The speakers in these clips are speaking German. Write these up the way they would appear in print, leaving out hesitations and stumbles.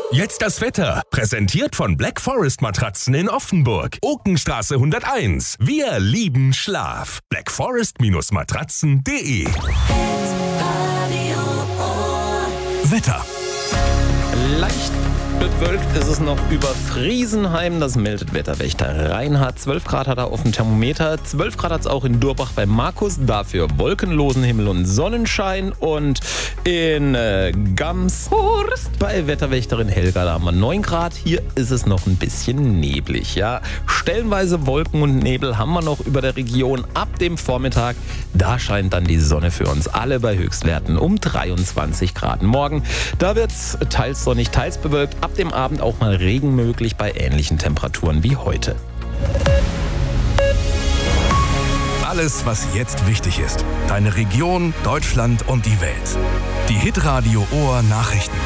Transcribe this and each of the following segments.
Jetzt das Wetter. Präsentiert von Black Forest Matratzen in Offenburg. Okenstraße 101. Wir lieben Schlaf. blackforest-matratzen.de. Wetter. Leicht bewölkt ist es noch über Friesenheim, das meldet Wetterwächter Reinhard. 12 Grad hat er auf dem Thermometer, 12 Grad hat es auch in Durbach bei Markus, dafür wolkenlosen Himmel und Sonnenschein. Und in Gamshorst bei Wetterwächterin Helga, da haben wir 9 Grad, hier ist es noch ein bisschen neblig. Ja, stellenweise Wolken und Nebel haben wir noch über der Region ab dem Vormittag. Da scheint dann die Sonne für uns alle bei Höchstwerten um 23 Grad. Morgen, da wird es teils sonnig, teils bewölkt. Ab dem Abend auch mal Regen möglich bei ähnlichen Temperaturen wie heute. Alles, was jetzt wichtig ist. Deine Region, Deutschland und die Welt. Die Hitradio Ohr Nachrichten.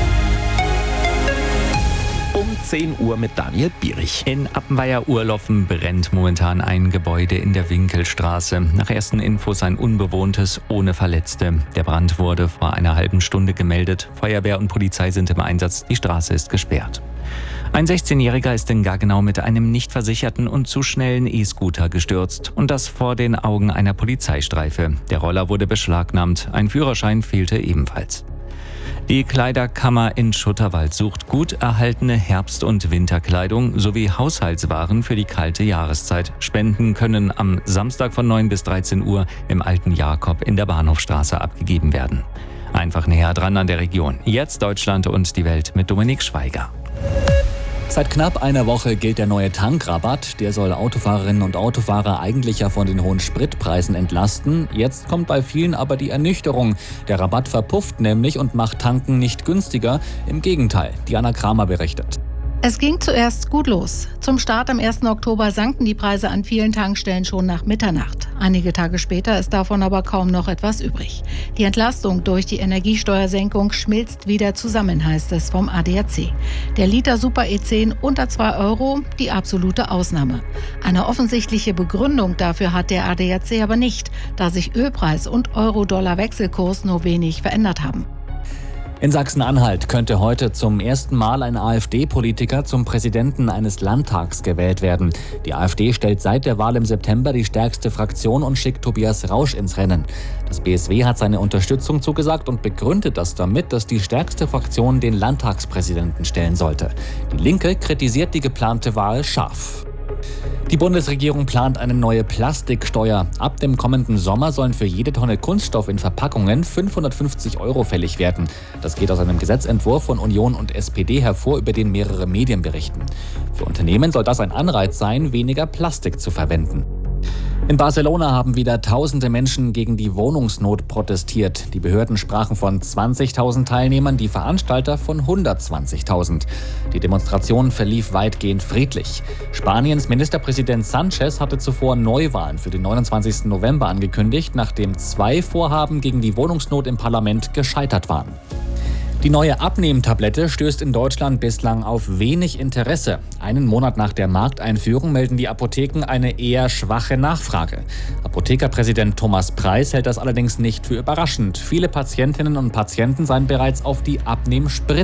Um 10 Uhr mit Daniel Bierich. In Appenweier-Urloffen brennt momentan ein Gebäude in der Winkelstraße. Nach ersten Infos ein unbewohntes, ohne Verletzte. Der Brand wurde vor einer halben Stunde gemeldet. Feuerwehr und Polizei sind im Einsatz. Die Straße ist gesperrt. Ein 16-Jähriger ist in Gaggenau mit einem nicht versicherten und zu schnellen E-Scooter gestürzt. Und das vor den Augen einer Polizeistreife. Der Roller wurde beschlagnahmt. Ein Führerschein fehlte ebenfalls. Die Kleiderkammer in Schutterwald sucht gut erhaltene Herbst- und Winterkleidung sowie Haushaltswaren für die kalte Jahreszeit. Spenden können am Samstag von 9 bis 13 Uhr im Alten Jakob in der Bahnhofstraße abgegeben werden. Einfach näher dran an der Region. Jetzt Deutschland und die Welt mit Dominik Schweiger. Seit knapp einer Woche gilt der neue Tankrabatt. Der soll Autofahrerinnen und Autofahrer eigentlich ja von den hohen Spritpreisen entlasten. Jetzt kommt bei vielen aber die Ernüchterung. Der Rabatt verpufft nämlich und macht Tanken nicht günstiger. Im Gegenteil, Diana Kramer berichtet. Es ging zuerst gut los. Zum Start am 1. Oktober sanken die Preise an vielen Tankstellen schon nach Mitternacht. Einige Tage später ist davon aber kaum noch etwas übrig. Die Entlastung durch die Energiesteuersenkung schmilzt wieder zusammen, heißt es vom ADAC. Der Liter Super E10 unter 2 Euro, die absolute Ausnahme. Eine offensichtliche Begründung dafür hat der ADAC aber nicht, da sich Ölpreis und Euro-Dollar-Wechselkurs nur wenig verändert haben. In Sachsen-Anhalt könnte heute zum ersten Mal ein AfD-Politiker zum Präsidenten eines Landtags gewählt werden. Die AfD stellt seit der Wahl im September die stärkste Fraktion und schickt Tobias Rausch ins Rennen. Das BSW hat seine Unterstützung zugesagt und begründet das damit, dass die stärkste Fraktion den Landtagspräsidenten stellen sollte. Die Linke kritisiert die geplante Wahl scharf. Die Bundesregierung plant eine neue Plastiksteuer. Ab dem kommenden Sommer sollen für jede Tonne Kunststoff in Verpackungen 550 € fällig werden. Das geht aus einem Gesetzentwurf von Union und SPD hervor, über den mehrere Medien berichten. Für Unternehmen soll das ein Anreiz sein, weniger Plastik zu verwenden. In Barcelona haben wieder tausende Menschen gegen die Wohnungsnot protestiert. Die Behörden sprachen von 20.000 Teilnehmern, die Veranstalter von 120.000. Die Demonstration verlief weitgehend friedlich. Spaniens Ministerpräsident Sánchez hatte zuvor Neuwahlen für den 29. November angekündigt, nachdem 2 Vorhaben gegen die Wohnungsnot im Parlament gescheitert waren. Die neue Abnehmtablette stößt in Deutschland bislang auf wenig Interesse. Einen Monat nach der Markteinführung melden die Apotheken eine eher schwache Nachfrage. Apothekerpräsident Thomas Preis hält das allerdings nicht für überraschend. Viele Patientinnen und Patienten seien bereits auf die Abnehmspritze